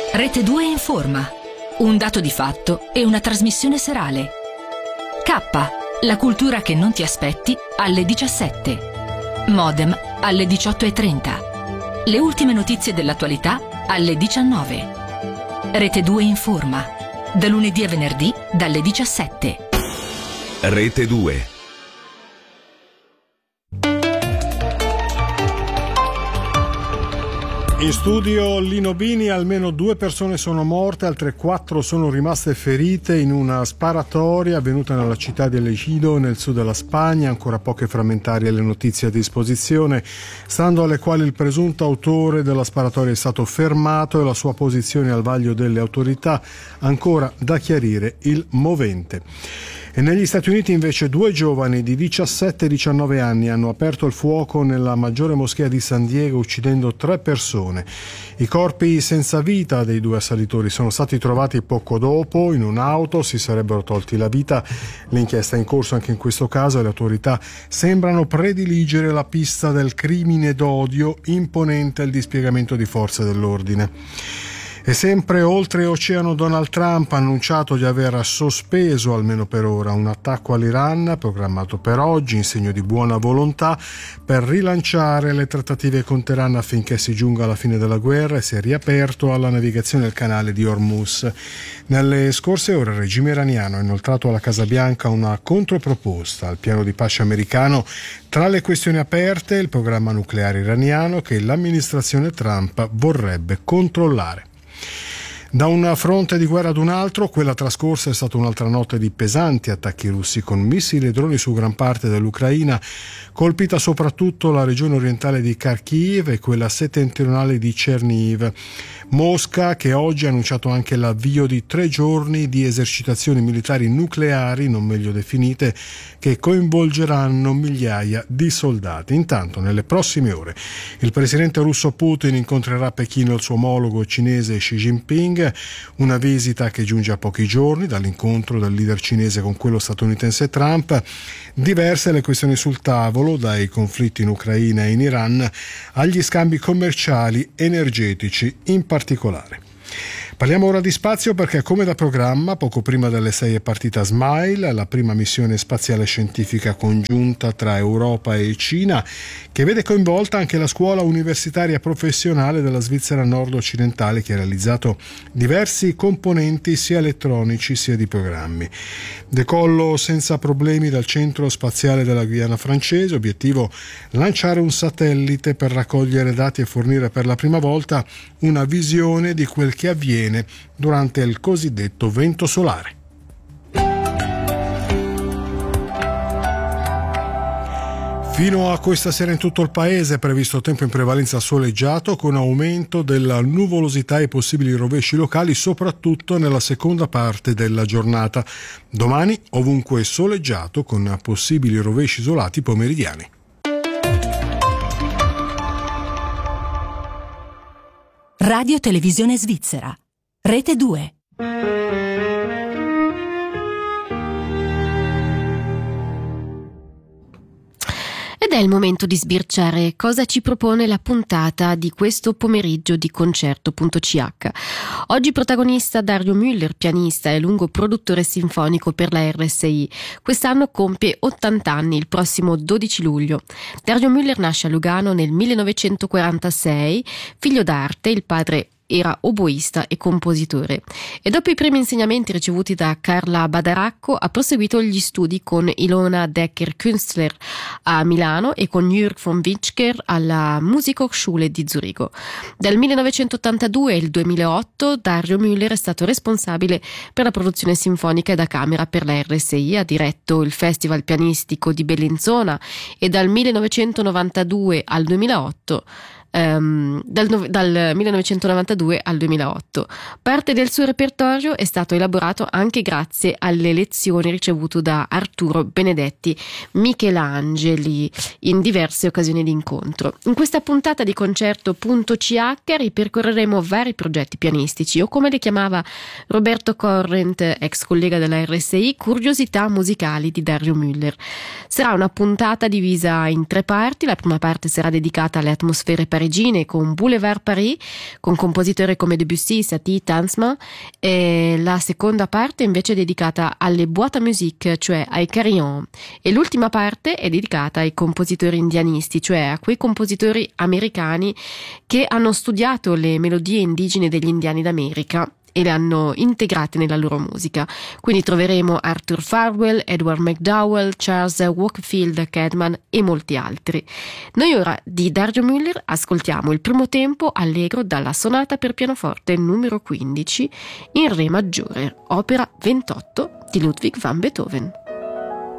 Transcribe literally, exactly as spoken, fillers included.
Rete due informa. Un dato di fatto e una trasmissione serale. K, la cultura che non ti aspetti, alle diciassette. Modem alle diciotto e trenta. Le ultime notizie dell'attualità alle diciannove. Rete due informa. Da lunedì a venerdì dalle diciassette. Rete due. In studio Lino Bini. Almeno due persone sono morte, altre quattro sono rimaste ferite in una sparatoria avvenuta nella città di Ejido, nel sud della Spagna. Ancora poche frammentarie le notizie a disposizione, stando alle quali il presunto autore della sparatoria è stato fermato e la sua posizione al vaglio delle autorità ancora da chiarire il movente. E negli Stati Uniti invece due giovani di diciassette e diciannove anni hanno aperto il fuoco nella maggiore moschea di San Diego, uccidendo tre persone. I corpi senza vita dei due assalitori sono stati trovati poco dopo in un'auto, si sarebbero tolti la vita. L'inchiesta è in corso anche in questo caso e le autorità sembrano prediligere la pista del crimine d'odio imponente il dispiegamento di forze dell'ordine. E sempre oltreoceano, Donald Trump ha annunciato di aver sospeso, almeno per ora, un attacco all'Iran programmato per oggi in segno di buona volontà per rilanciare le trattative con Teheran affinché si giunga alla fine della guerra, e si è riaperto alla navigazione del canale di Hormuz. Nelle scorse ore il regime iraniano ha inoltrato alla Casa Bianca una controproposta al piano di pace americano. Tra le questioni aperte il programma nucleare iraniano che l'amministrazione Trump vorrebbe controllare. Da un fronte di guerra ad un altro, quella trascorsa è stata un'altra notte di pesanti attacchi russi con missili e droni su gran parte dell'Ucraina, colpita soprattutto la regione orientale di Kharkiv e quella settentrionale di Cherniv. Mosca, che oggi ha annunciato anche l'avvio di tre giorni di esercitazioni militari nucleari non meglio definite, che coinvolgeranno migliaia di soldati. Intanto, nelle prossime ore, il presidente russo Putin incontrerà a Pechino il suo omologo cinese Xi Jinping, una visita che giunge a pochi giorni dall'incontro del leader cinese con quello statunitense Trump. Diverse le questioni sul tavolo, dai conflitti in Ucraina e in Iran agli scambi commerciali energetici in particolare. Parliamo ora di spazio perché, come da programma, poco prima delle sei è partita SMILE, la prima missione spaziale scientifica congiunta tra Europa e Cina, che vede coinvolta anche la scuola universitaria professionale della Svizzera nord-occidentale, che ha realizzato diversi componenti sia elettronici sia di programmi. Decollo senza problemi dal centro spaziale della Guyana francese, obiettivo lanciare un satellite per raccogliere dati e fornire per la prima volta una visione di quel che avviene durante il cosiddetto vento solare. Fino a questa sera in tutto il paese è previsto tempo in prevalenza soleggiato, con aumento della nuvolosità e possibili rovesci locali, soprattutto nella seconda parte della giornata. Domani ovunque soleggiato, con possibili rovesci isolati pomeridiani. Radio Televisione Svizzera. Rete due. Ed è il momento di sbirciare cosa ci propone la puntata di questo pomeriggio di Concerto.ch. Oggi protagonista Dario Müller, pianista e lungo produttore sinfonico per la R S I. Quest'anno compie ottanta anni, il prossimo dodici luglio. Dario Müller nasce a Lugano nel millenovecentoquarantasei, figlio d'arte, il padre era oboista e compositore, e dopo i primi insegnamenti ricevuti da Carla Badaracco ha proseguito gli studi con Ilona Decker-Künstler a Milano e con Jürg von Witschger alla Musikhochschule di Zurigo. Dal millenovecentottantadue al duemilaotto Dario Müller è stato responsabile per la produzione sinfonica e da camera per la R S I, ha diretto il Festival Pianistico di Bellinzona e dal millenovecentonovantadue al duemilaotto Um, dal, dal millenovecentonovantadue al duemilaotto. Parte del suo repertorio è stato elaborato anche grazie alle lezioni ricevute da Arturo Benedetti Michelangeli in diverse occasioni di incontro. In questa puntata di Concerto.ch ripercorreremo vari progetti pianistici, o come le chiamava Roberto Corrent, ex collega della R S I, curiosità musicali di Dario Müller. Sarà una puntata divisa in tre parti. La prima parte sarà dedicata alle atmosfere parigine con Boulevard Paris, con compositori come Debussy, Satie, Tansman, e la seconda parte invece è dedicata alle boîte à musique, cioè ai carillon, e l'ultima parte è dedicata ai compositori indianisti, cioè a quei compositori americani che hanno studiato le melodie indigene degli indiani d'America e le hanno integrate nella loro musica. Quindi troveremo Arthur Farwell, Edward McDowell, Charles Wakefield Cadman e molti altri. Noi ora di Dario Müller ascoltiamo il primo tempo allegro dalla sonata per pianoforte numero quindici in re maggiore, opera ventotto di Ludwig van Beethoven.